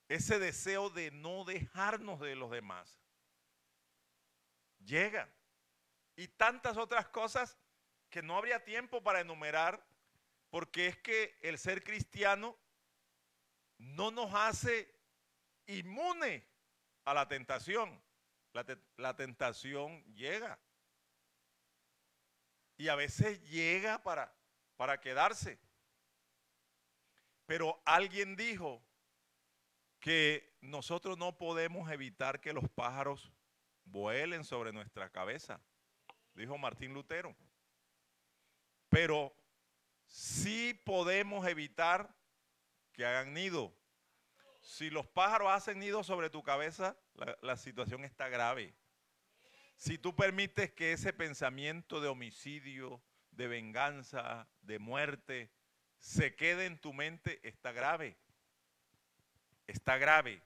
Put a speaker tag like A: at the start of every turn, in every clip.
A: ese deseo de no dejarnos de los demás. Llega. Y tantas otras cosas que no habría tiempo para enumerar, porque es que el ser cristiano no nos hace inmune a la tentación. La tentación llega. Y a veces llega para quedarse. Pero alguien dijo que nosotros no podemos evitar que los pájaros vuelen sobre nuestra cabeza, dijo Martín Lutero. Pero sí podemos evitar que hagan nido. Si los pájaros hacen nido sobre tu cabeza, la situación está grave. Si tú permites que ese pensamiento de homicidio, de venganza, de muerte, se quede en tu mente, está grave. Está grave.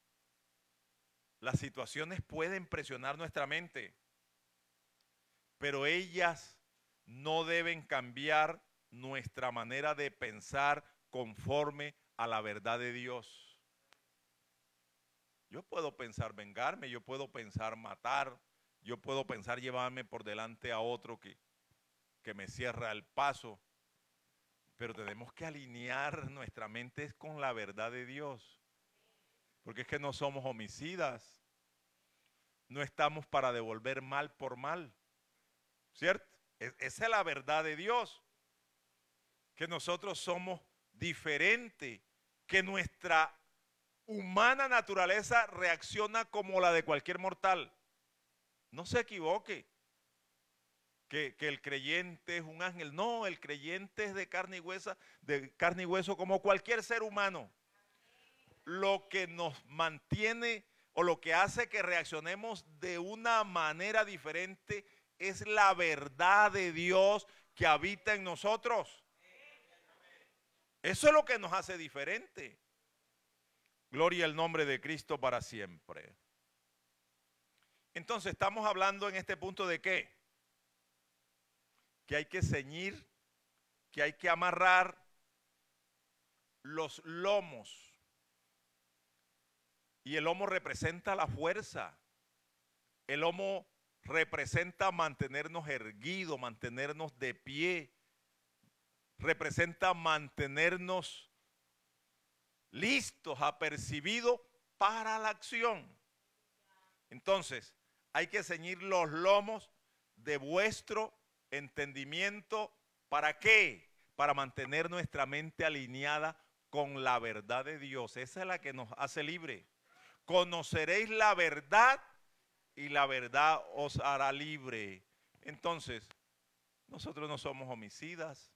A: Las situaciones pueden presionar nuestra mente, pero ellas no deben cambiar nuestra manera de pensar conforme a la verdad de Dios. Yo puedo pensar vengarme, yo puedo pensar matar, yo puedo pensar llevarme por delante a otro que me cierra el paso, pero tenemos que alinear nuestra mente con la verdad de Dios, porque es que no somos homicidas, no estamos para devolver mal por mal, ¿cierto? Esa es la verdad de Dios, que nosotros somos diferentes, que nuestra humana naturaleza reacciona como la de cualquier mortal. No se equivoque, que el creyente es un ángel. No, el creyente es de carne y hueso como cualquier ser humano. Lo que nos mantiene o lo que hace que reaccionemos de una manera diferente es la verdad de Dios que habita en nosotros. Eso es lo que nos hace diferente. Gloria al nombre de Cristo para siempre. Entonces, estamos hablando en este punto de qué? Que hay que ceñir, que hay que amarrar los lomos. Y el lomo representa la fuerza. El lomo representa mantenernos erguidos, mantenernos de pie. Representa mantenernos listos, apercibidos para la acción. Entonces, hay que ceñir los lomos de vuestro entendimiento. ¿Para qué? Para mantener nuestra mente alineada con la verdad de Dios. Esa es la que nos hace libre. Conoceréis la verdad y la verdad os hará libre. Entonces, nosotros no somos homicidas.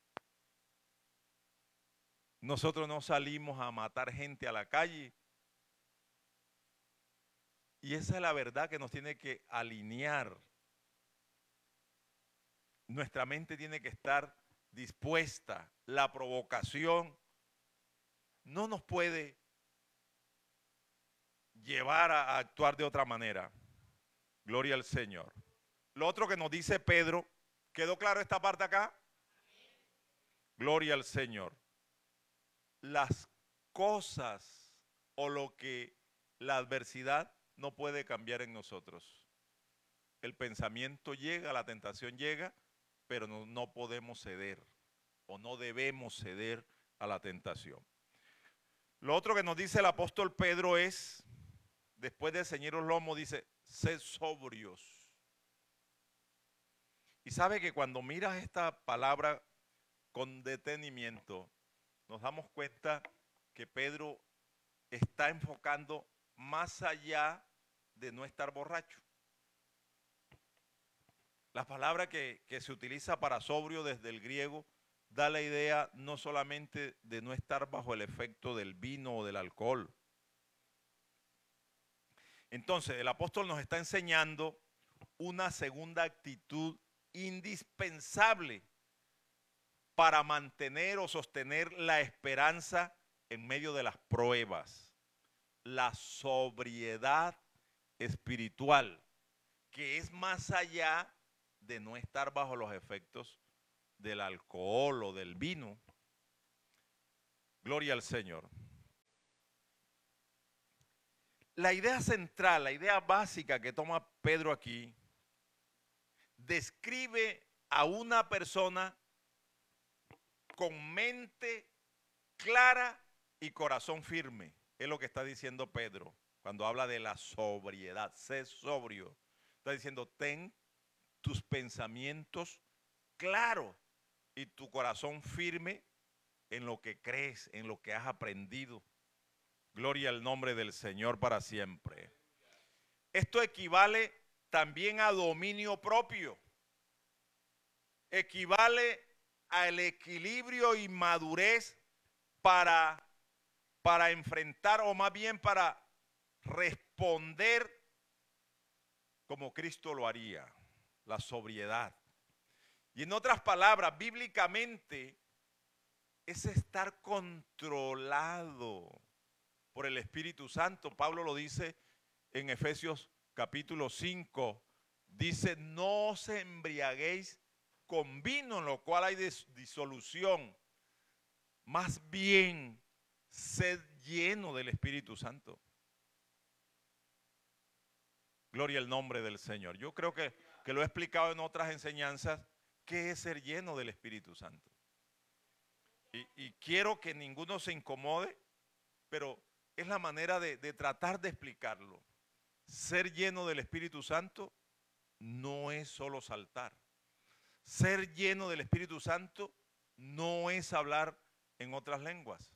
A: Nosotros no salimos a matar gente a la calle. Y esa es la verdad que nos tiene que alinear. Nuestra mente tiene que estar dispuesta. La provocación no nos puede llevar a actuar de otra manera. Gloria al Señor. Lo otro que nos dice Pedro, ¿quedó claro esta parte acá? Gloria al Señor. Las cosas o lo que la adversidad no puede cambiar en nosotros. El pensamiento llega, la tentación llega, pero no podemos ceder o no debemos ceder a la tentación. Lo otro que nos dice el apóstol Pedro es, después de ceñir los lomos, dice, sed sobrios. Y sabe que cuando miras esta palabra con detenimiento, nos damos cuenta que Pedro está enfocando más allá de no estar borracho. La palabra que se utiliza para sobrio desde el griego da la idea no solamente de no estar bajo el efecto del vino o del alcohol. Entonces, el apóstol nos está enseñando una segunda actitud indispensable para mantener o sostener la esperanza en medio de las pruebas. La sobriedad espiritual, que es más allá de no estar bajo los efectos del alcohol o del vino. Gloria al Señor. La idea central, la idea básica que toma Pedro aquí, describe a una persona con mente clara y corazón firme. Es lo que está diciendo Pedro cuando habla de la sobriedad. Sé sobrio. Está diciendo, ten tus pensamientos claros y tu corazón firme en lo que crees, en lo que has aprendido. Gloria al nombre del Señor para siempre. Esto equivale también a dominio propio. Equivale al equilibrio y madurez para enfrentar, o más bien para responder como Cristo lo haría, la sobriedad. Y en otras palabras, bíblicamente, es estar controlado por el Espíritu Santo. Pablo lo dice en Efesios capítulo 5, dice, no os embriaguéis con vino, en lo cual hay disolución, más bien sed lleno del Espíritu Santo. Gloria al nombre del Señor. Yo creo que lo he explicado en otras enseñanzas, qué es ser lleno del Espíritu Santo. Y quiero que ninguno se incomode, pero es la manera de tratar de explicarlo. Ser lleno del Espíritu Santo no es solo saltar. Ser lleno del Espíritu Santo no es hablar en otras lenguas.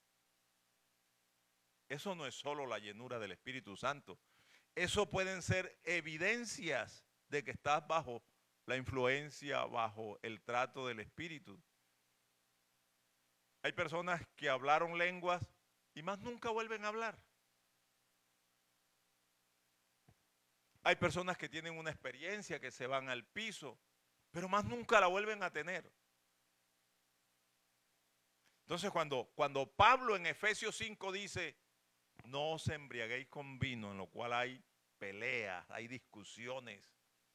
A: Eso no es solo la llenura del Espíritu Santo. Eso pueden ser evidencias de que estás bajo la influencia, bajo el trato del Espíritu. Hay personas que hablaron lenguas y más nunca vuelven a hablar. Hay personas que tienen una experiencia, que se van al piso, pero más nunca la vuelven a tener. Entonces cuando Pablo en Efesios 5 dice, no os embriaguéis con vino, en lo cual hay peleas, hay discusiones,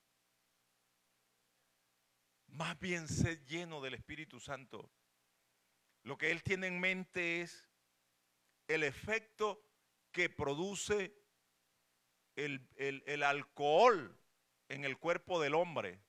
A: más bien sed lleno del Espíritu Santo. Lo que él tiene en mente es el efecto que produce el alcohol en el cuerpo del hombre.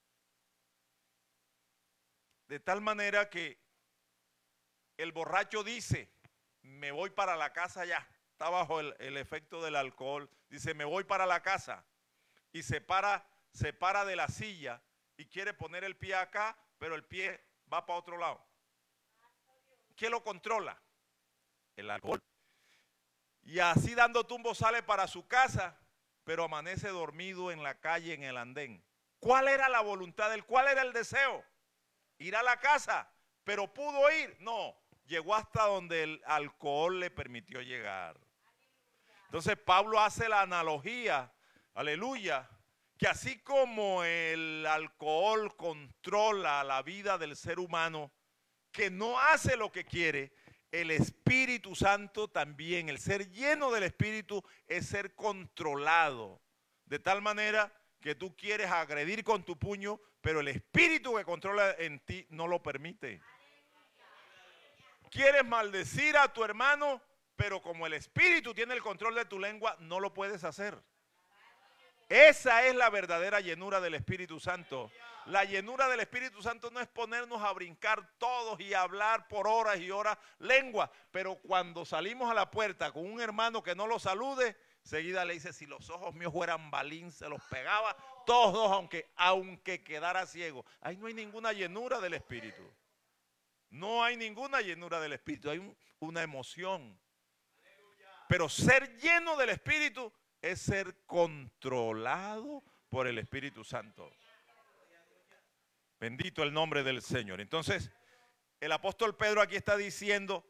A: De tal manera que el borracho dice, me voy para la casa ya. Está bajo el efecto del alcohol. Dice, me voy para la casa. Y se para de la silla y quiere poner el pie acá, pero el pie va para otro lado. ¿Quién lo controla? El alcohol. Y así dando tumbos sale para su casa, pero amanece dormido en la calle, en el andén. ¿Cuál era la voluntad de él? ¿Cuál era el deseo? Ir a la casa, pero ¿pudo ir? No, llegó hasta donde el alcohol le permitió llegar. Entonces Pablo hace la analogía, aleluya, que así como el alcohol controla la vida del ser humano, que no hace lo que quiere, el Espíritu Santo también, el ser lleno del Espíritu es ser controlado. De tal manera que tú quieres agredir con tu puño, pero el Espíritu que controla en ti no lo permite. Quieres maldecir a tu hermano, pero como el Espíritu tiene el control de tu lengua, no lo puedes hacer. Esa es la verdadera llenura del Espíritu Santo. La llenura del Espíritu Santo no es ponernos a brincar todos y a hablar por horas y horas lengua, pero cuando salimos a la puerta con un hermano que no lo salude, seguida le dice, si los ojos míos fueran balín, se los pegaba todos, aunque quedara ciego. Ahí no hay ninguna llenura del Espíritu. No hay ninguna llenura del Espíritu, hay una emoción. Pero ser lleno del Espíritu es ser controlado por el Espíritu Santo. Bendito el nombre del Señor. Entonces, el apóstol Pedro aquí está diciendo,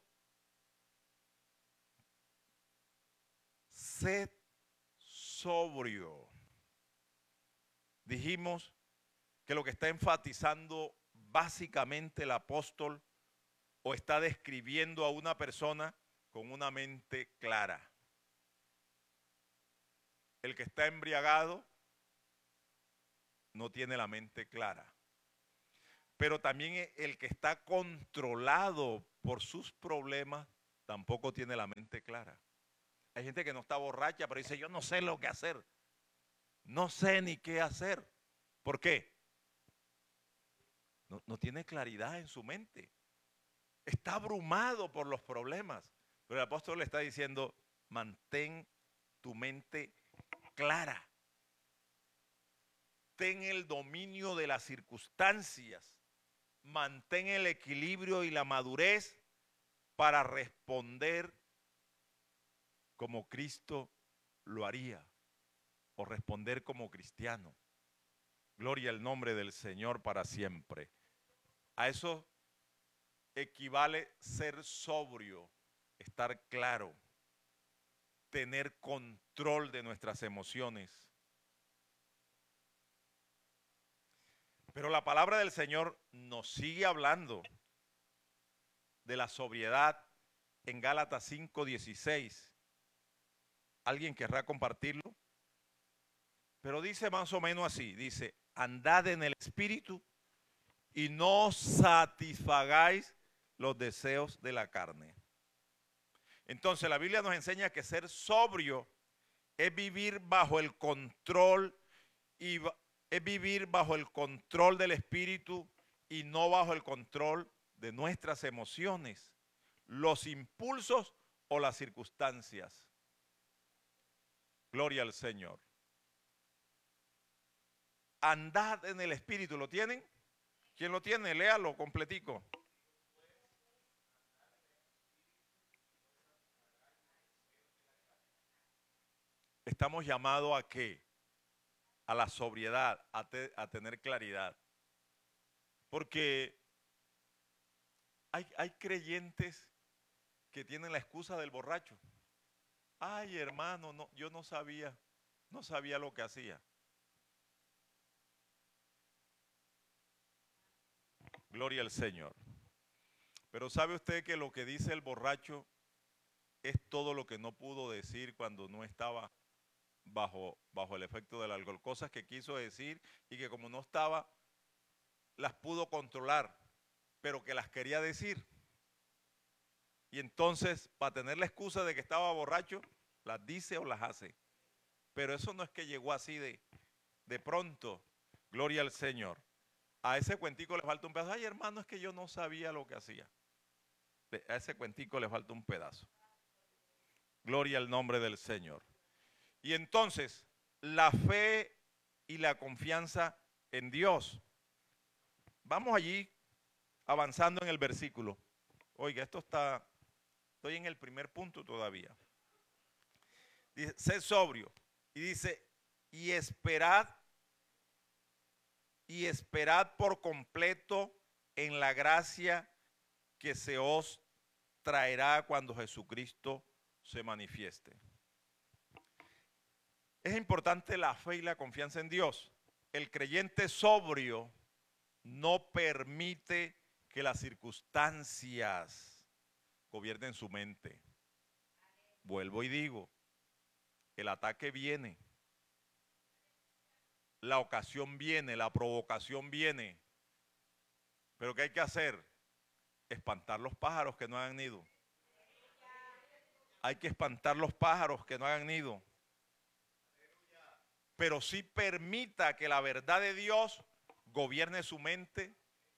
A: sed sobrio. Dijimos que lo que está enfatizando básicamente el apóstol o está describiendo a una persona con una mente clara. El que está embriagado no tiene la mente clara. Pero también el que está controlado por sus problemas tampoco tiene la mente clara. Hay gente que no está borracha, pero dice, yo no sé lo que hacer. No sé ni qué hacer. ¿Por qué? No tiene claridad en su mente. Está abrumado por los problemas. Pero el apóstol le está diciendo, mantén tu mente clara. Ten el dominio de las circunstancias. Mantén el equilibrio y la madurez para responder como Cristo lo haría, o responder como cristiano. Gloria al nombre del Señor para siempre. A eso equivale ser sobrio, estar claro, tener control de nuestras emociones. Pero la palabra del Señor nos sigue hablando de la sobriedad en Gálatas 5:16. ¿Alguien querrá compartirlo? Pero dice más o menos así, dice, andad en el Espíritu y no satisfagáis los deseos de la carne. Entonces la Biblia nos enseña que ser sobrio es vivir bajo el control y es vivir bajo el control del Espíritu y no bajo el control de nuestras emociones, los impulsos o las circunstancias. Gloria al Señor. Andad en el Espíritu, ¿lo tienen? ¿Quién lo tiene? Léalo completico. Estamos llamados ¿a qué? A la sobriedad, a tener claridad. Porque hay creyentes que tienen la excusa del borracho. Ay, hermano, no, yo no sabía lo que hacía. Gloria al Señor. Pero ¿sabe usted que lo que dice el borracho es todo lo que no pudo decir cuando no estaba bajo el efecto del alcohol? Cosas que quiso decir y que como no estaba, las pudo controlar, pero que las quería decir. Y entonces, para tener la excusa de que estaba borracho, las dice o las hace. Pero eso no es que llegó así de pronto. Gloria al Señor. A ese cuentico le falta un pedazo. Ay, hermano, es que yo no sabía lo que hacía. A ese cuentico le falta un pedazo. Gloria al nombre del Señor. Y entonces, la fe y la confianza en Dios. Vamos allí avanzando en el versículo. Oiga, estoy en el primer punto todavía. Dice, sed sobrio. Y dice, y esperad por completo en la gracia que se os traerá cuando Jesucristo se manifieste. Es importante la fe y la confianza en Dios. El creyente sobrio no permite que las circunstancias gobiernen su mente. Vuelvo y digo, el ataque viene, la ocasión viene, la provocación viene. Pero ¿qué hay que hacer? Espantar los pájaros que no hayan nido. Hay que espantar los pájaros que no hayan nido. Pero sí permita que la verdad de Dios gobierne su mente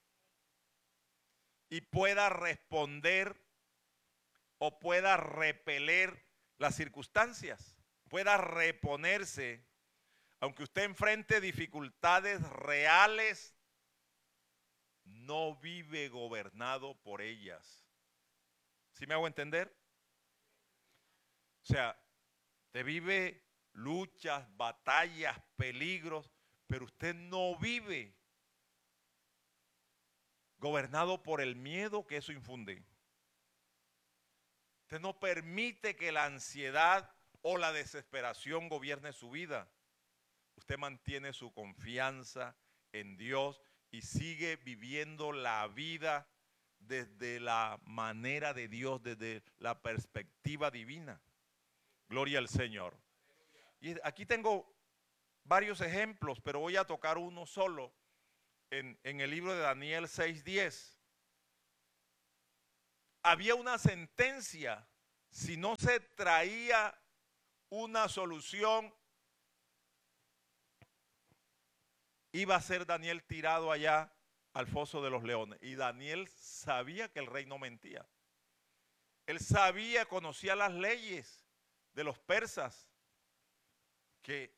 A: y pueda responder o pueda repeler las circunstancias, pueda reponerse, aunque usted enfrente dificultades reales, no vive gobernado por ellas. ¿Sí me hago entender? O sea, usted vive luchas, batallas, peligros, pero usted no vive gobernado por el miedo que eso infunde. Usted no permite que la ansiedad o la desesperación gobierne su vida. Usted mantiene su confianza en Dios y sigue viviendo la vida desde la manera de Dios, desde la perspectiva divina. Gloria al Señor. Y aquí tengo varios ejemplos, pero voy a tocar uno solo en el libro de Daniel 6:10. Había una sentencia, si no se traía una solución, iba a ser Daniel tirado allá al foso de los leones. Y Daniel sabía que el rey no mentía. Él sabía, conocía las leyes de los persas, que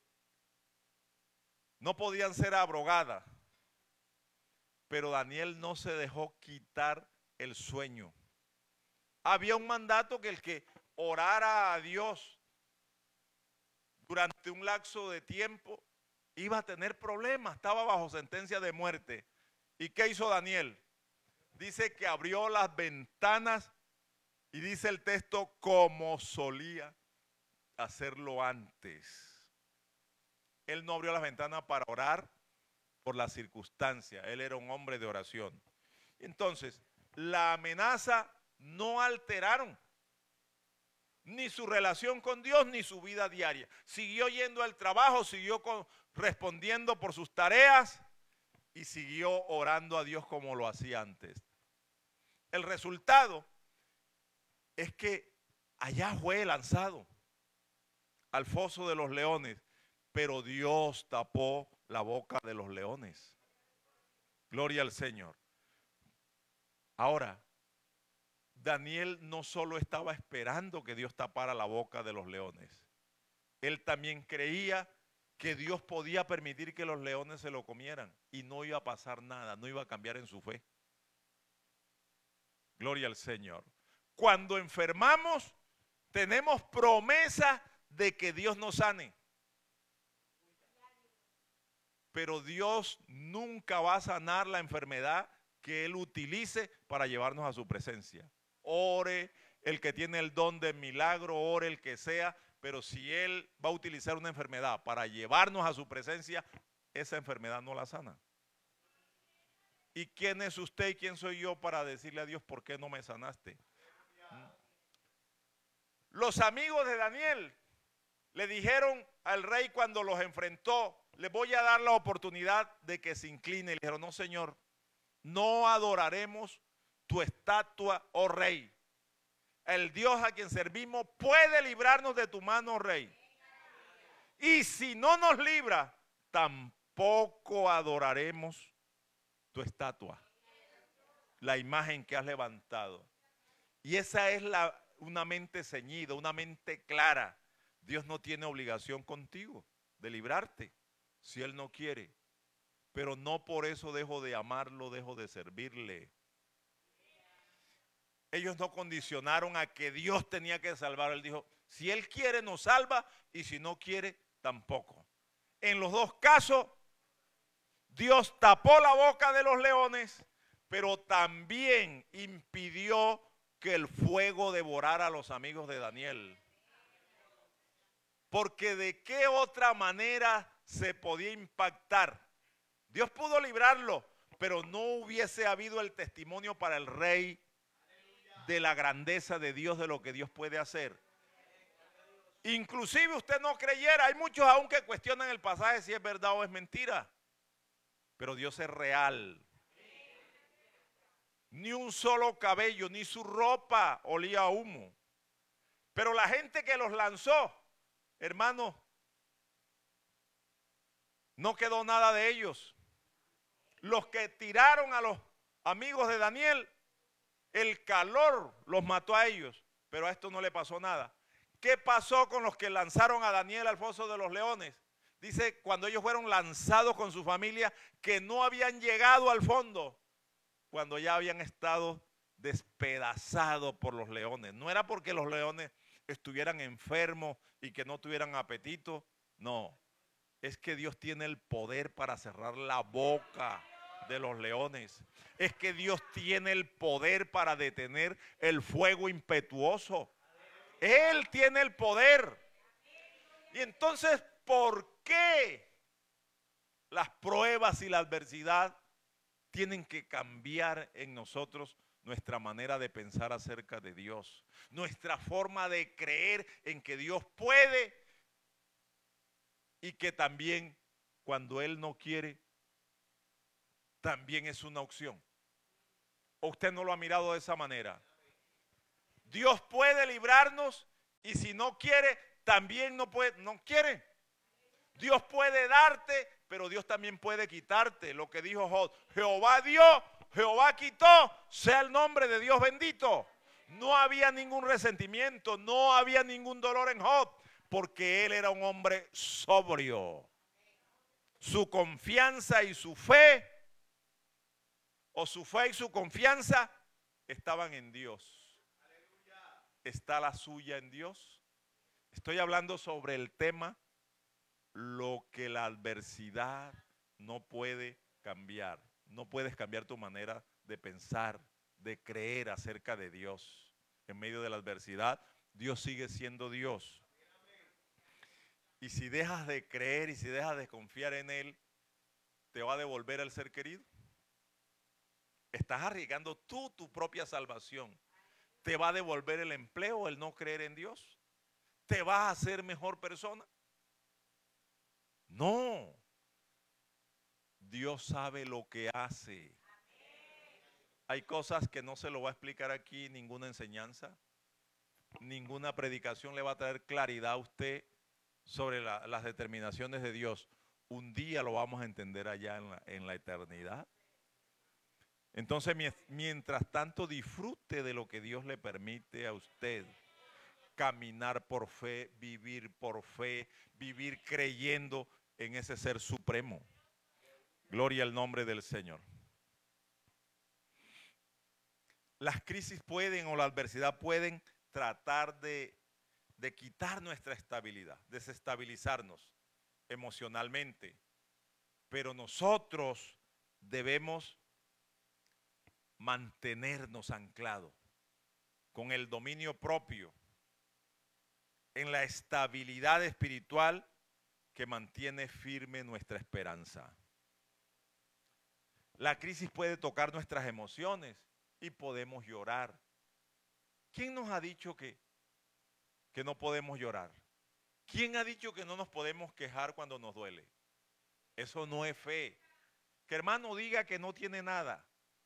A: no podían ser abrogadas. Pero Daniel no se dejó quitar el sueño. Había un mandato que el que orara a Dios durante un lapso de tiempo iba a tener problemas, estaba bajo sentencia de muerte. ¿Y qué hizo Daniel? Dice que abrió las ventanas y dice el texto como solía hacerlo antes. Él no abrió las ventanas para orar por la circunstancia, él era un hombre de oración. Entonces, la amenaza no alteraron ni su relación con Dios ni su vida diaria. Siguió yendo al trabajo, siguió respondiendo por sus tareas y siguió orando a Dios como lo hacía antes. El resultado es que allá fue lanzado al foso de los leones, pero Dios tapó la boca de los leones. Gloria al Señor. Ahora, Daniel no solo estaba esperando que Dios tapara la boca de los leones, él también creía que Dios podía permitir que los leones se lo comieran y no iba a pasar nada, no iba a cambiar en su fe. Gloria al Señor. Cuando enfermamos, tenemos promesa de que Dios nos sane. Pero Dios nunca va a sanar la enfermedad que Él utilice para llevarnos a su presencia. Ore el que tiene el don de milagro, ore el que sea, pero si Él va a utilizar una enfermedad para llevarnos a su presencia, esa enfermedad no la sana. ¿Y quién es usted y quién soy yo para decirle a Dios por qué no me sanaste? Los amigos de Daniel le dijeron al rey cuando los enfrentó, le voy a dar la oportunidad de que se incline. Y le dijeron, no señor, no adoraremos tu estatua, oh rey. El Dios a quien servimos puede librarnos de tu mano, oh rey. Y si no nos libra, tampoco adoraremos tu estatua, la imagen que has levantado. Y esa es una mente ceñida, una mente clara. Dios no tiene obligación contigo de librarte si Él no quiere. Pero no por eso dejo de amarlo, dejo de servirle. Ellos no condicionaron a que Dios tenía que salvar. Él dijo, si Él quiere nos salva y si no quiere tampoco. En los dos casos, Dios tapó la boca de los leones, pero también impidió que el fuego devorara a los amigos de Daniel. Porque de qué otra manera se podía impactar. Dios pudo librarlo, pero no hubiese habido el testimonio para el rey de la grandeza de Dios, de lo que Dios puede hacer. Inclusive usted no creyera, hay muchos aún que cuestionan el pasaje si es verdad o es mentira, pero Dios es real. Ni un solo cabello, ni su ropa olía a humo. Pero la gente que los lanzó, hermano, no quedó nada de ellos. Los que tiraron a los amigos de Daniel, el calor los mató a ellos, pero a esto no le pasó nada. ¿Qué pasó con los que lanzaron a Daniel al foso de los leones? Dice, cuando ellos fueron lanzados con su familia, que no habían llegado al fondo, cuando ya habían estado despedazados por los leones. No era porque los leones estuvieran enfermos y que no tuvieran apetito, no. Es que Dios tiene el poder para cerrar la boca de los leones. Es que Dios tiene el poder para detener el fuego impetuoso. Él tiene el poder. Y entonces, ¿por qué las pruebas y la adversidad tienen que cambiar en nosotros nuestra manera de pensar acerca de Dios? Nuestra forma de creer en que Dios puede y que también cuando Él no quiere, también es una opción. ¿O usted no lo ha mirado de esa manera? Dios puede librarnos y si no quiere, también no quiere. Dios puede darte, pero Dios también puede quitarte. Lo que dijo Job, Jehová dio, Jehová quitó, sea el nombre de Dios bendito. No había ningún resentimiento, no había ningún dolor en Job, porque él era un hombre sobrio. Su confianza y su fe, o su fe y su confianza, estaban en Dios. ¿Está la suya en Dios? Estoy hablando sobre el tema, lo que la adversidad no puede cambiar. No puedes cambiar tu manera de pensar, de creer acerca de Dios. En medio de la adversidad, Dios sigue siendo Dios. Y si dejas de creer y si dejas de confiar en Él, ¿te va a devolver el ser querido? Estás arriesgando tú tu propia salvación. ¿Te va a devolver el empleo el no creer en Dios? ¿Te vas a hacer mejor persona? No. Dios sabe lo que hace. Hay cosas que no se lo va a explicar aquí ninguna enseñanza. Ninguna predicación le va a traer claridad a usted sobre las determinaciones de Dios. Un día lo vamos a entender allá en la eternidad. Entonces, mientras tanto, disfrute de lo que Dios le permite a usted. Caminar por fe, vivir creyendo en ese ser supremo. Gloria al nombre del Señor. Las crisis pueden o la adversidad pueden tratar de quitar nuestra estabilidad, desestabilizarnos emocionalmente. Pero nosotros debemos mantenernos anclados con el dominio propio en la estabilidad espiritual que mantiene firme nuestra esperanza. La crisis puede tocar nuestras emociones y podemos llorar. ¿Quién nos ha dicho que no podemos llorar? ¿Quién ha dicho que no nos podemos quejar cuando nos duele? Eso no es fe. Que hermano diga que no tiene nada.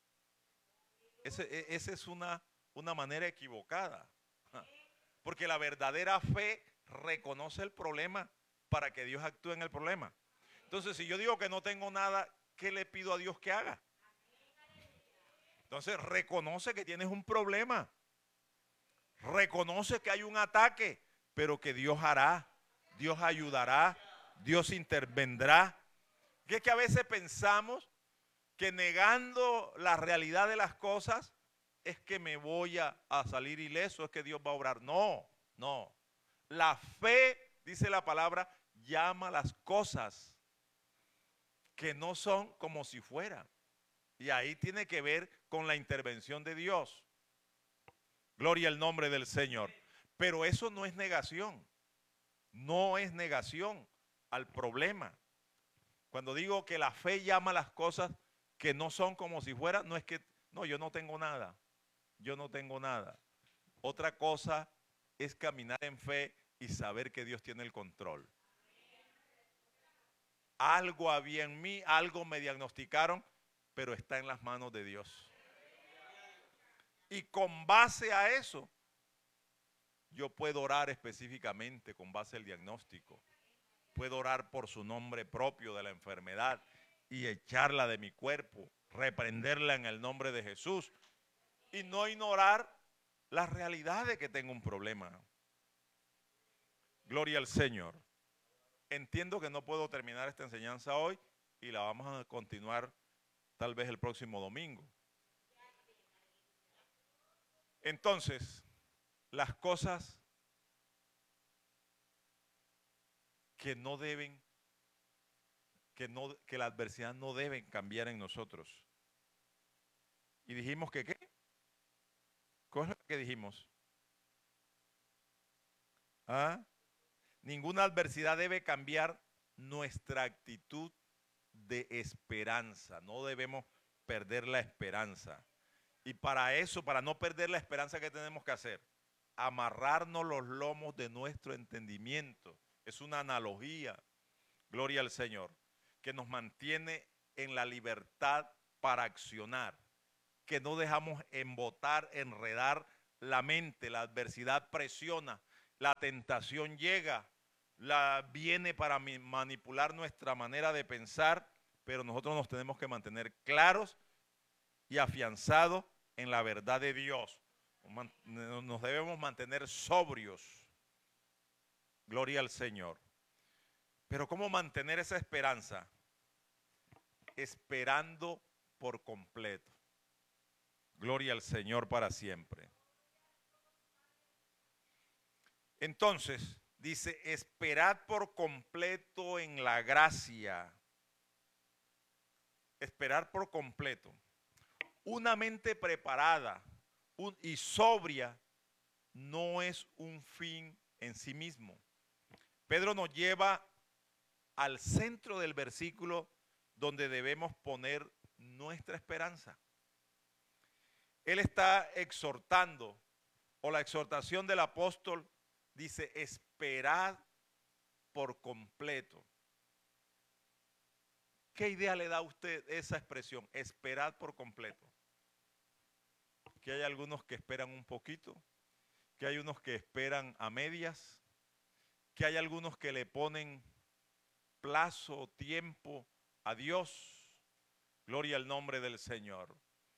A: Esa es una manera equivocada. Porque la verdadera fe reconoce el problema para que Dios actúe en el problema. Entonces, si yo digo que no tengo nada, ¿qué le pido a Dios que haga? Entonces, reconoce que tienes un problema. Reconoce que hay un ataque, pero que Dios hará, Dios ayudará, Dios intervendrá. Que es que a veces pensamos que negando la realidad de las cosas es que me voy a salir ileso, es que Dios va a obrar. No, no. La fe, dice la palabra, llama las cosas que no son como si fueran. Y ahí tiene que ver con la intervención de Dios. Gloria al nombre del Señor. Pero eso no es negación. No es negación al problema. Cuando digo que la fe llama las cosas que no son como si fueran, no es que, no, yo no tengo nada. Yo no tengo nada. Otra cosa es caminar en fe y saber que Dios tiene el control. Algo había en mí, algo me diagnosticaron, pero está en las manos de Dios. Y con base a eso, yo puedo orar específicamente con base al diagnóstico. Puedo orar por su nombre propio de la enfermedad y echarla de mi cuerpo, reprenderla en el nombre de Jesús y no ignorar la realidad de que tengo un problema. Gloria al Señor. Entiendo que no puedo terminar esta enseñanza hoy y la vamos a continuar tal vez el próximo domingo. Entonces, las cosas que no deben, que la adversidad no deben cambiar en nosotros. Y dijimos que ¿qué? ¿Qué es lo que dijimos? ¿Ah? Ninguna adversidad debe cambiar nuestra actitud de esperanza. No debemos perder la esperanza. Y para eso, para no perder la esperanza, ¿qué tenemos que hacer? Amarrarnos los lomos de nuestro entendimiento. Es una analogía, gloria al Señor, que nos mantiene en la libertad para accionar, que no dejamos embotar, enredar la mente. La adversidad presiona la tentación llega, viene para manipular nuestra manera de pensar, pero nosotros nos tenemos que mantener claros y afianzados en la verdad de Dios. Nos debemos mantener sobrios. Gloria al Señor. Pero ¿cómo mantener esa esperanza? Esperando por completo. Gloria al Señor para siempre. Entonces, dice, esperad por completo en la gracia. Esperar por completo. Una mente preparada y sobria no es un fin en sí mismo. Pedro nos lleva al centro del versículo donde debemos poner nuestra esperanza. Él está exhortando, o la exhortación del apóstol dice, esperad por completo. ¿Qué idea le da a usted esa expresión? Esperad por completo. Que hay algunos que esperan un poquito, que hay unos que esperan a medias, que hay algunos que le ponen plazo, tiempo a Dios. Gloria al nombre del Señor.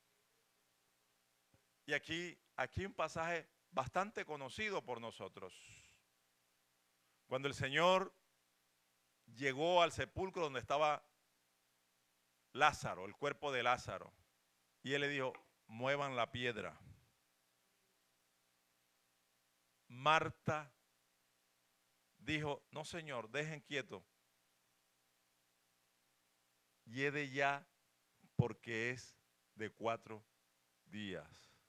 A: Y aquí un pasaje bastante conocido por nosotros. Cuando el Señor llegó al sepulcro donde estaba Lázaro, el cuerpo de Lázaro, y Él le dijo, muevan la piedra. Marta dijo, no Señor, dejen quieto. Lleve ya porque es de 4 días.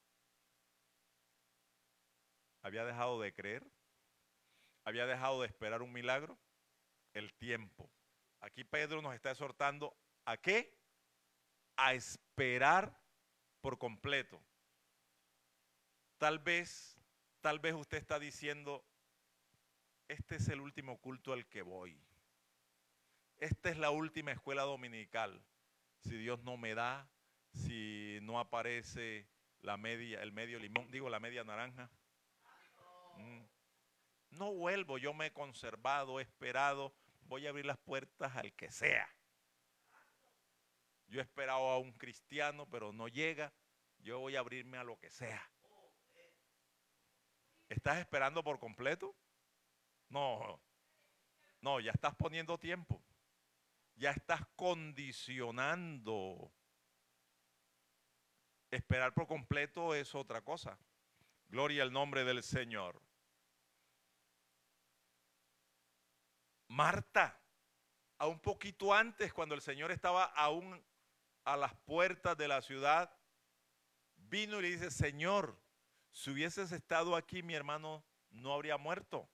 A: Había dejado de creer, había dejado de esperar un milagro, el tiempo. Aquí Pedro nos está exhortando ¿a qué? A esperar por completo. Tal vez usted está diciendo, este es el último culto al que voy. Esta es la última escuela dominical. Si Dios no me da, si no aparece el medio limón, la media naranja. No vuelvo, yo me he conservado, he esperado, voy a abrir las puertas al que sea. Yo he esperado a un cristiano, pero no llega, yo voy a abrirme a lo que sea. ¿Estás esperando por completo? No, ya estás poniendo tiempo. Ya estás condicionando. Esperar por completo es otra cosa. Gloria al nombre del Señor. Marta, a un poquito antes, cuando el Señor estaba aún a las puertas de la ciudad, vino y le dice, Señor, si hubieses estado aquí, mi hermano no habría muerto.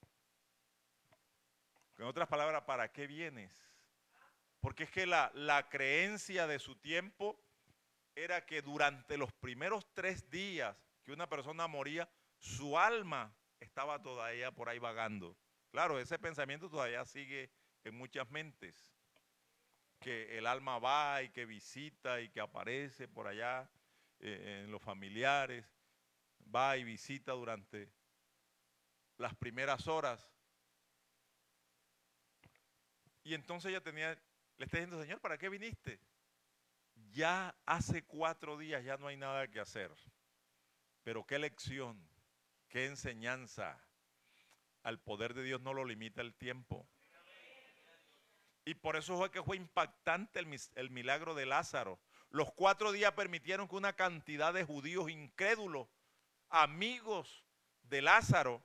A: En otras palabras, ¿para qué vienes? Porque es que la creencia de su tiempo era que durante los primeros 3 días que una persona moría, su alma estaba todavía por ahí vagando. Claro, ese pensamiento todavía sigue en muchas mentes, que el alma va y que visita y que aparece por allá en los familiares, va y visita durante las primeras horas. Y entonces ella le está diciendo, Señor, ¿para qué viniste? Ya hace 4 días ya no hay nada que hacer. Pero qué lección, qué enseñanza. Al poder de Dios no lo limita el tiempo. Y por eso fue que fue impactante el milagro de Lázaro. Los 4 días permitieron que una cantidad de judíos incrédulos, amigos de Lázaro,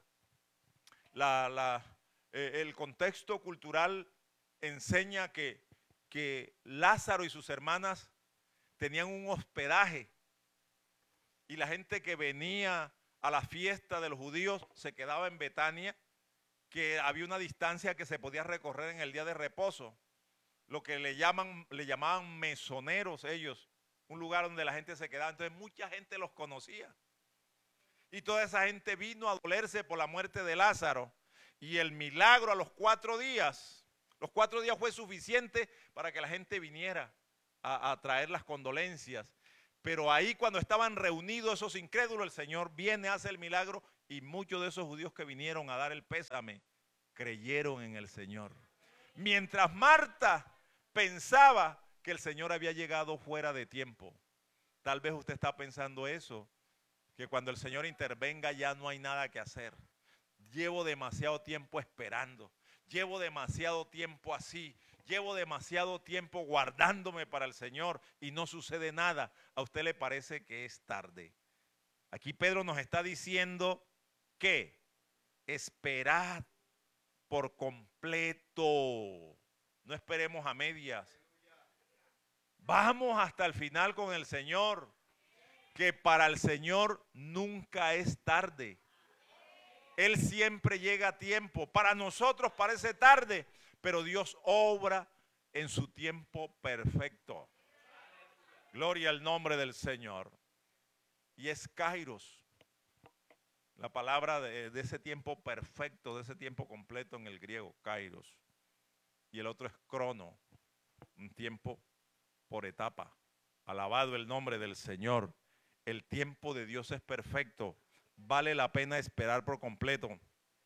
A: el contexto cultural enseña que Lázaro y sus hermanas tenían un hospedaje y la gente que venía a la fiesta de los judíos se quedaba en Betania, que había una distancia que se podía recorrer en el día de reposo, lo que le llamaban mesoneros ellos, un lugar donde la gente se quedaba. Entonces mucha gente los conocía y toda esa gente vino a dolerse por la muerte de Lázaro, y el milagro a los 4 días fue suficiente para que la gente viniera a traer las condolencias. Pero ahí, cuando estaban reunidos esos incrédulos, el Señor viene, hace el milagro Y muchos de esos judíos que vinieron a dar el pésame creyeron en el Señor. Mientras Marta pensaba que el Señor había llegado fuera de tiempo. Tal vez usted está pensando eso, que cuando el Señor intervenga ya no hay nada que hacer. Llevo demasiado tiempo esperando. Llevo demasiado tiempo así. Llevo demasiado tiempo guardándome para el Señor y no sucede nada. ¿A usted le parece que es tarde? Aquí Pedro nos está diciendo que esperad por completo. No esperemos a medias. Vamos hasta el final con el Señor. Que para el Señor nunca es tarde. Él siempre llega a tiempo. Para nosotros parece tarde, pero Dios obra en su tiempo perfecto. Gloria al nombre del Señor. Y es Kairos, la palabra de ese tiempo perfecto, de ese tiempo completo en el griego, Kairos. Y el otro es crono, un tiempo por etapa. Alabado el nombre del Señor. El tiempo de Dios es perfecto. Vale la pena esperar por completo.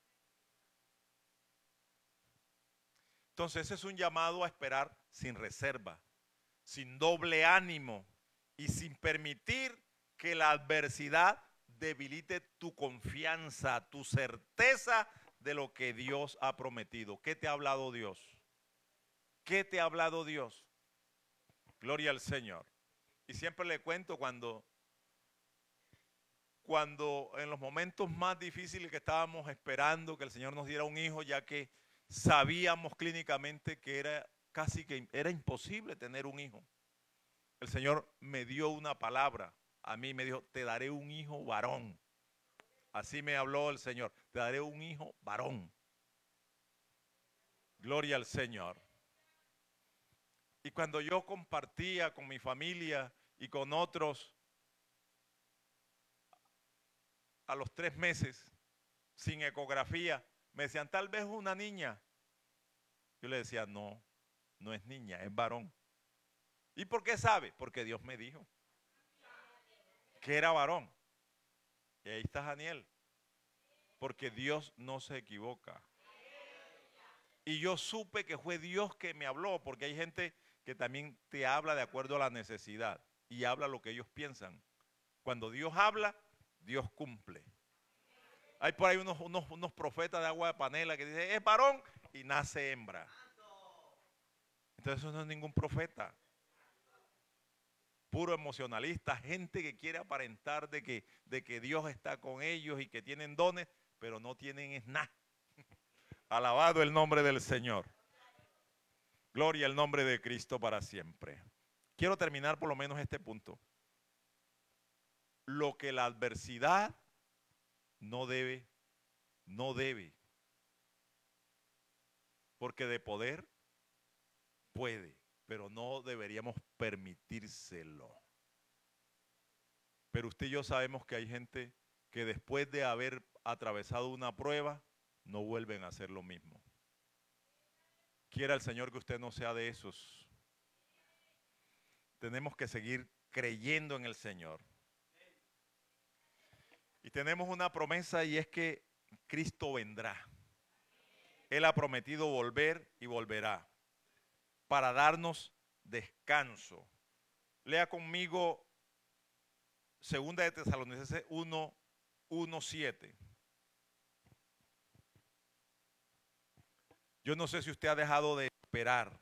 A: Entonces ese es un llamado a esperar sin reserva, sin doble ánimo y sin permitir que la adversidad debilite tu confianza, tu certeza de lo que Dios ha prometido. ¿Qué te ha hablado Dios? ¿Qué te ha hablado Dios? Gloria al Señor. Y siempre le cuento cuando en los momentos más difíciles que estábamos esperando que el Señor nos diera un hijo, ya que sabíamos clínicamente que era casi que era imposible tener un hijo. El Señor me dio una palabra, a mí me dijo, te daré un hijo varón. Así me habló el Señor, te daré un hijo varón. Gloria al Señor. Y cuando yo compartía con mi familia y con otros, a los 3 meses, sin ecografía, me decían, tal vez una niña. Yo le decía, no, no es niña, es varón. ¿Y por qué sabe? Porque Dios me dijo que era varón. Y ahí está Daniel. Porque Dios no se equivoca. Y yo supe que fue Dios que me habló, porque hay gente que también te habla de acuerdo a la necesidad y habla lo que ellos piensan. Cuando Dios habla, Dios cumple. Hay por ahí unos profetas de agua de panela que dicen, es varón y nace hembra. Entonces eso no es ningún profeta. Puro emocionalista, gente que quiere aparentar de que Dios está con ellos y que tienen dones, pero no tienen es nada. Alabado el nombre del Señor. Gloria al nombre de Cristo para siempre. Quiero terminar por lo menos este punto. Lo que la adversidad no debe, porque de poder puede, pero no deberíamos permitírselo. Pero usted y yo sabemos que hay gente que después de haber atravesado una prueba, no vuelven a hacer lo mismo. Quiera el Señor que usted no sea de esos. Tenemos que seguir creyendo en el Señor. Y tenemos una promesa y es que Cristo vendrá. Él ha prometido volver y volverá para darnos descanso. Lea conmigo 2 de Tesalonicenses 1:7. Yo no sé si usted ha dejado de esperar.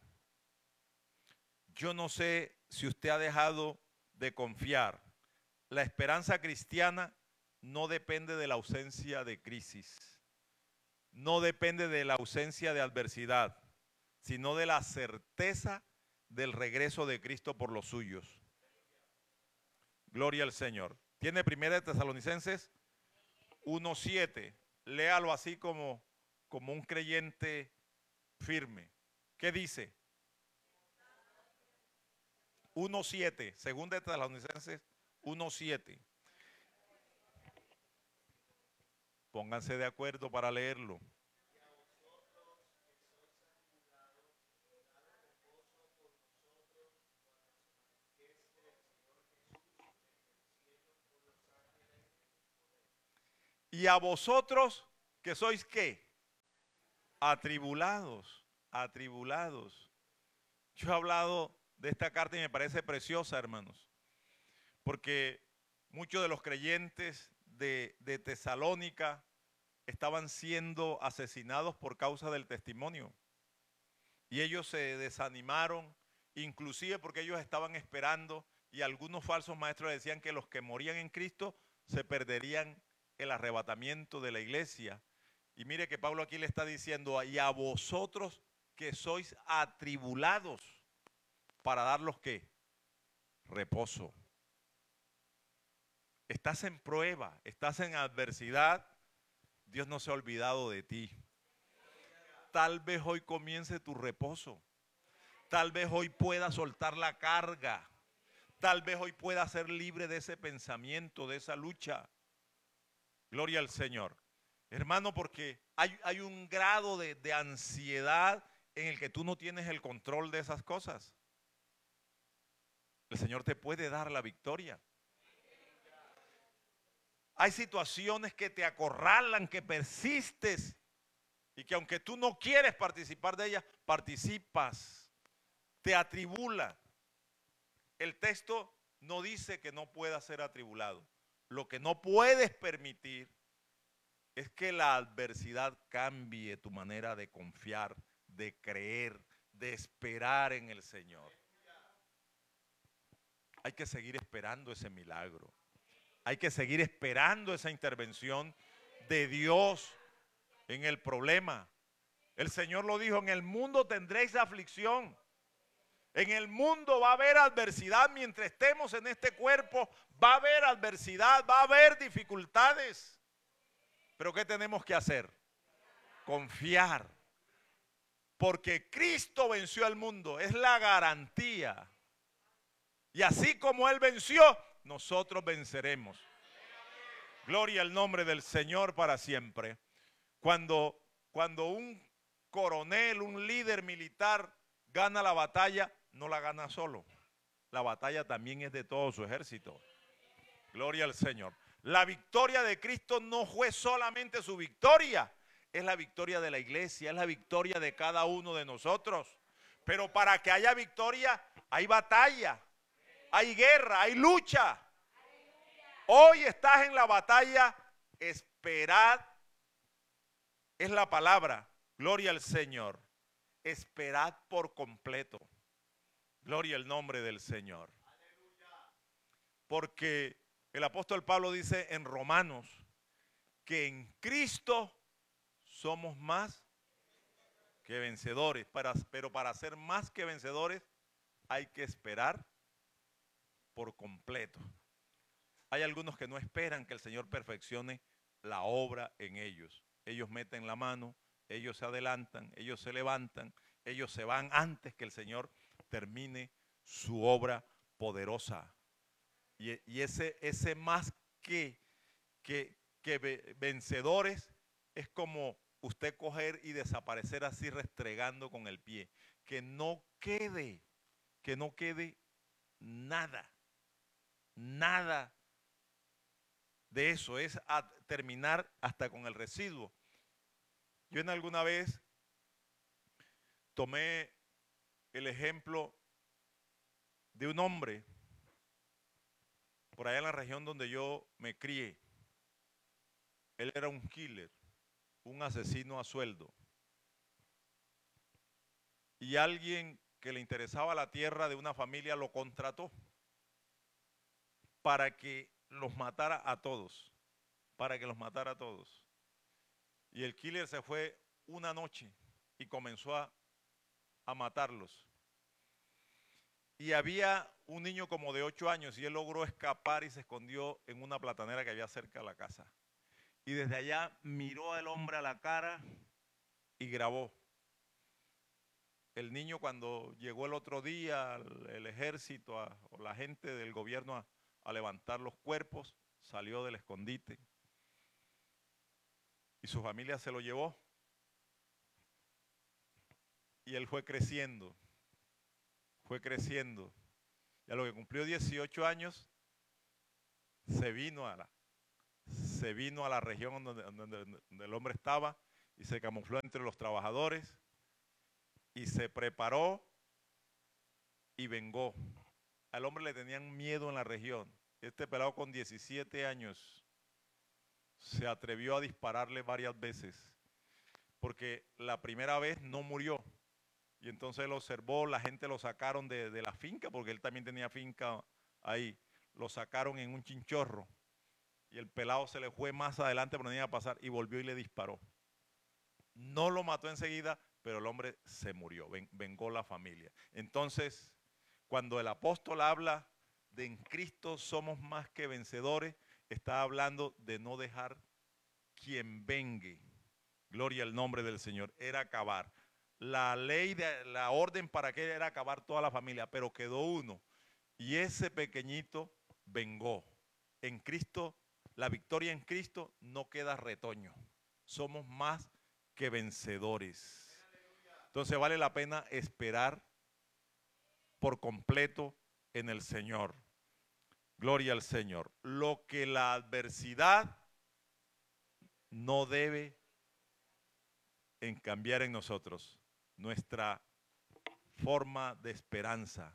A: Yo no sé si usted ha dejado de confiar. La esperanza cristiana no depende de la ausencia de crisis. No depende de la ausencia de adversidad, sino de la certeza del regreso de Cristo por los suyos. Gloria al Señor. Tiene 1 Tesalonicenses 1:7. Léalo así como un creyente firme. ¿Qué dice? 1:7. 2 Tesalonicenses 1:7. Pónganse de acuerdo para leerlo. Y a vosotros que sois ¿qué? Atribulados, atribulados. Yo he hablado de esta carta y me parece preciosa, hermanos, porque muchos de los creyentes de Tesalónica estaban siendo asesinados por causa del testimonio. Y ellos se desanimaron, inclusive porque ellos estaban esperando, y algunos falsos maestros decían que los que morían en Cristo se perderían el arrebatamiento de la iglesia. Y mire que Pablo aquí le está diciendo, y a vosotros que sois atribulados, para darlos ¿qué? Reposo. Estás en prueba, estás en adversidad, Dios no se ha olvidado de ti. Tal vez hoy comience tu reposo. Tal vez hoy puedas soltar la carga. Tal vez hoy puedas ser libre de ese pensamiento, de esa lucha. Gloria al Señor. Hermano, porque hay un grado de ansiedad en el que tú no tienes el control de esas cosas. El Señor te puede dar la victoria. Hay situaciones que te acorralan, que persistes y que aunque tú no quieres participar de ellas, participas, te atribula. El texto no dice que no puedas ser atribulado. Lo que no puedes permitir es que la adversidad cambie tu manera de confiar, de creer, de esperar en el Señor. Hay que seguir esperando ese milagro. Hay que seguir esperando esa intervención de Dios en el problema. El Señor lo dijo, en el mundo tendréis aflicción. En el mundo va a haber adversidad mientras estemos en este cuerpo. Va a haber adversidad, va a haber dificultades. Pero ¿qué tenemos que hacer? Confiar. Porque Cristo venció al mundo. Es la garantía. Y así como Él venció, nosotros venceremos. Gloria al nombre del Señor para siempre. Cuando un coronel, un líder militar gana la batalla, no la gana solo. La batalla también es de todo su ejército. Gloria al Señor. La victoria de Cristo no fue solamente su victoria, es la victoria de la iglesia, es la victoria de cada uno de nosotros. Pero para que haya victoria, hay batalla, hay guerra, hay lucha. Hoy estás en la batalla, esperad, es la palabra, gloria al Señor. Esperad por completo. Gloria al nombre del Señor. Porque el apóstol Pablo dice en Romanos que en Cristo somos más que vencedores. Pero para ser más que vencedores hay que esperar por completo. Hay algunos que no esperan que el Señor perfeccione la obra en ellos. Ellos meten la mano, ellos se adelantan, ellos se levantan, ellos se van antes que el Señor termine su obra poderosa. Y ese más que vencedores es como usted coger y desaparecer así restregando con el pie. Que no quede nada, nada de eso, es a terminar hasta con el residuo. Yo en alguna vez tomé el ejemplo de un hombre por allá en la región donde yo me crié. Él era un killer, un asesino a sueldo. Y alguien que le interesaba la tierra de una familia lo contrató para que los matara a todos, Y el killer se fue una noche y comenzó a matarlos. Y había un niño como de 8 años y él logró escapar y se escondió en una platanera que había cerca de la casa. Y desde allá miró al hombre a la cara y grabó. El niño, cuando llegó el otro día, el ejército o la gente del gobierno a levantar los cuerpos, salió del escondite y su familia se lo llevó y él fue creciendo. Y a lo que cumplió 18 años se se vino a la región donde el hombre estaba y se camufló entre los trabajadores y se preparó y vengó. Al hombre le tenían miedo en la región. Este pelado con 17 años se atrevió a dispararle varias veces, porque la primera vez no murió. Y entonces él observó, la gente lo sacaron de la finca, porque él también tenía finca ahí. Lo sacaron en un chinchorro. Y el pelado se le fue más adelante, pero no iba a pasar, y volvió y le disparó. No lo mató enseguida, pero el hombre se murió, vengó la familia. Entonces, cuando el apóstol habla de en Cristo somos más que vencedores, está hablando de no dejar quien vengue. Gloria al nombre del Señor. Era acabar. La ley, la orden para que era acabar toda la familia, pero quedó uno. Y ese pequeñito vengó. En Cristo, la victoria en Cristo no queda retoño. Somos más que vencedores. Entonces vale la pena esperar por completo en el Señor. Gloria al Señor. Lo que la adversidad no debe cambiar en nosotros, nuestra forma de esperanza.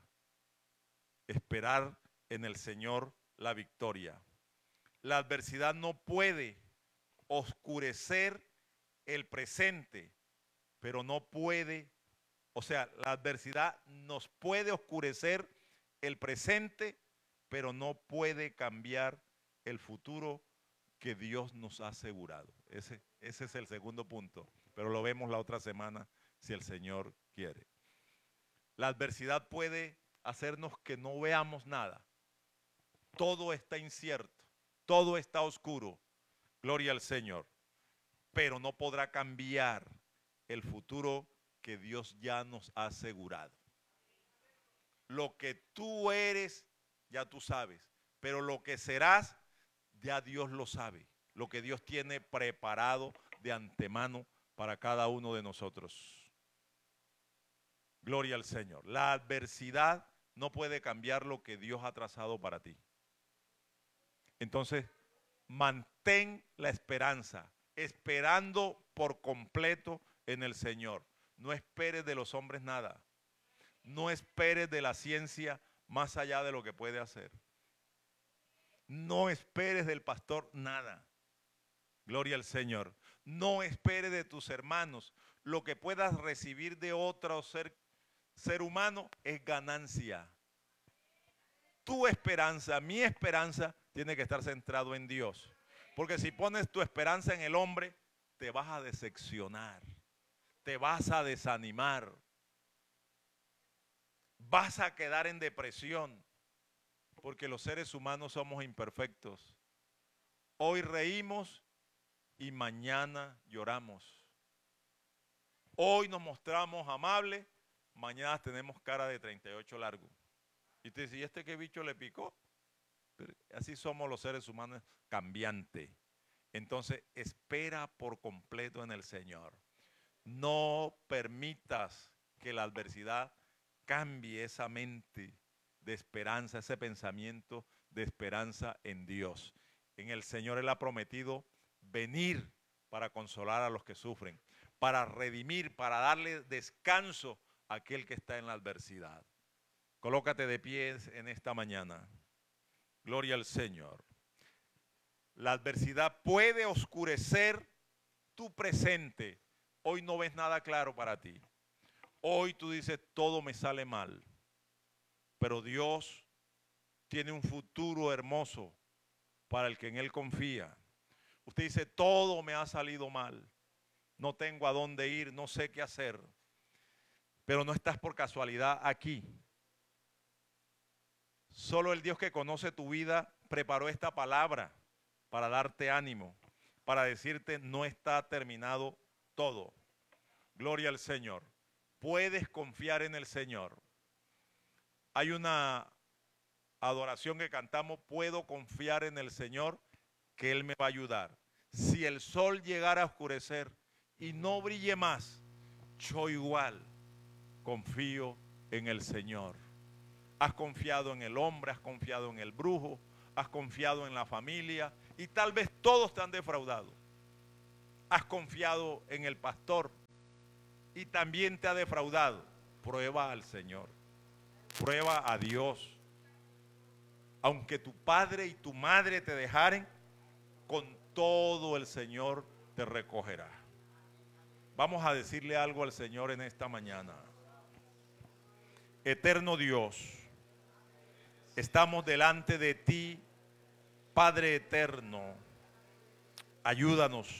A: Esperar en el Señor la victoria. La adversidad no puede oscurecer el presente, pero no puede, o sea, la adversidad nos puede oscurecer el presente, pero no puede cambiar el futuro que Dios nos ha asegurado. Ese es el segundo punto, pero lo vemos la otra semana si el Señor quiere. La adversidad puede hacernos que no veamos nada. Todo está incierto, todo está oscuro. Gloria al Señor. Pero no podrá cambiar el futuro que Dios ya nos ha asegurado. Lo que tú eres, ya tú sabes, pero lo que serás, ya Dios lo sabe. Lo que Dios tiene preparado de antemano para cada uno de nosotros. Gloria al Señor. La adversidad no puede cambiar lo que Dios ha trazado para ti. Entonces, mantén la esperanza, esperando por completo en el Señor. No esperes de los hombres nada. No esperes de la ciencia más allá de lo que puede hacer. No esperes del pastor nada. Gloria al Señor. No esperes de tus hermanos. Lo que puedas recibir de otro ser humano es ganancia. Tu esperanza, mi esperanza, tiene que estar centrado en Dios. Porque si pones tu esperanza en el hombre, te vas a decepcionar. Te vas a desanimar. Vas a quedar en depresión. Porque los seres humanos somos imperfectos. Hoy reímos y mañana lloramos. Hoy nos mostramos amables, mañana tenemos cara de 38 largo. Y te dice, ¿y este qué bicho le picó? Pero así somos los seres humanos cambiantes. Entonces, espera por completo en el Señor. No permitas que la adversidad cambie esa mente de esperanza, ese pensamiento de esperanza en Dios. En el Señor Él ha prometido venir para consolar a los que sufren, para redimir, para darle descanso a aquel que está en la adversidad. Colócate de pie en esta mañana. Gloria al Señor. La adversidad puede oscurecer tu presente. Hoy no ves nada claro para ti. Hoy tú dices, todo me sale mal. Pero Dios tiene un futuro hermoso para el que en Él confía. Usted dice, todo me ha salido mal. No tengo a dónde ir, no sé qué hacer. Pero no estás por casualidad aquí. Solo el Dios que conoce tu vida preparó esta palabra para darte ánimo, para decirte no está terminado todo. Gloria al Señor. Puedes confiar en el Señor. Hay una adoración que cantamos, puedo confiar en el Señor, que Él me va a ayudar. Si el sol llegara a oscurecer y no brille más, yo igual confío en el Señor. Has confiado en el hombre, has confiado en el brujo, has confiado en la familia Y tal vez todos te han defraudado. Has confiado en el pastor y también te ha defraudado. Prueba al Señor. Prueba a Dios. Aunque tu padre y tu madre te dejaren, con todo el Señor te recogerá. Vamos a decirle algo al Señor en esta mañana. Eterno Dios, estamos delante de ti, Padre eterno. Ayúdanos,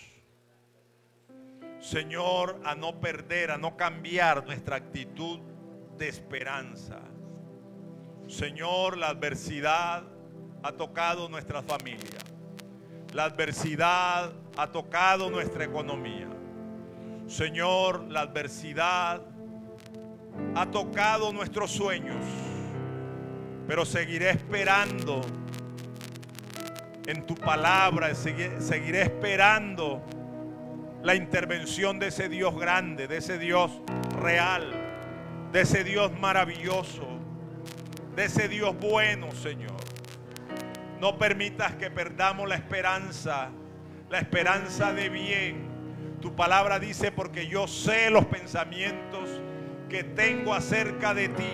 A: Señor, a no perder, a no cambiar nuestra actitud de esperanza. Señor, la adversidad ha tocado nuestra familia. La adversidad ha tocado nuestra economía. Señor, la adversidad ha tocado nuestros sueños. Pero seguiré esperando en tu palabra, seguiré esperando la intervención de ese Dios grande, de ese Dios real, de ese Dios maravilloso, de ese Dios bueno, Señor. No permitas que perdamos la esperanza de bien. Tu palabra dice, porque yo sé los pensamientos que tengo acerca de ti.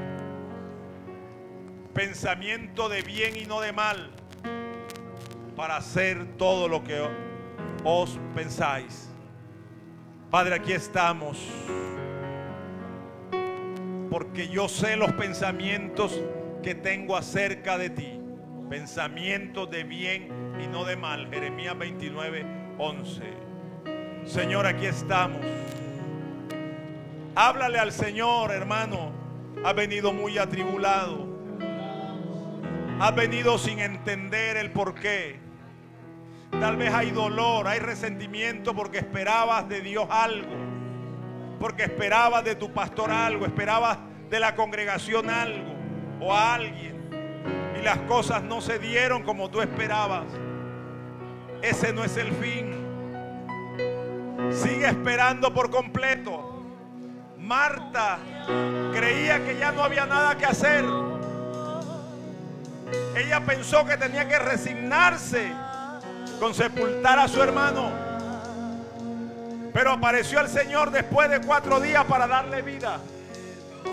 A: Pensamiento de bien y no de mal, para hacer todo lo que os pensáis. Padre, aquí estamos, porque yo sé los pensamientos que tengo acerca de ti. Pensamientos de bien y no de mal. Jeremías 29:11. Señor, aquí estamos. Háblale al Señor, hermano. Has venido muy atribulado. Has venido sin entender el porqué. Tal vez hay dolor, hay resentimiento porque esperabas de Dios algo. Porque esperabas de tu pastor algo. Esperabas de la congregación algo o a alguien. Y las cosas no se dieron como tú esperabas. Ese no es el fin. Sigue esperando por completo. Marta creía que ya no había nada que hacer. Ella pensó que tenía que resignarse con sepultar a su hermano. Pero apareció el Señor después de 4 días para darle vida.